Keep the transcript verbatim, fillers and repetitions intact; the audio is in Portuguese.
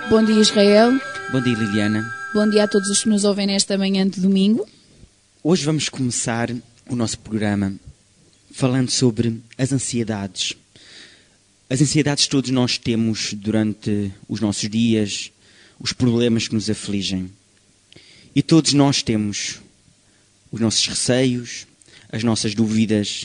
Bom dia, Israel. Bom dia, Liliana. Bom dia a todos os que nos ouvem nesta manhã de domingo. Hoje vamos começar o nosso programa falando sobre as ansiedades. As ansiedades que todos nós temos durante os nossos dias, os problemas que nos afligem. E todos nós temos os nossos receios, as nossas dúvidas,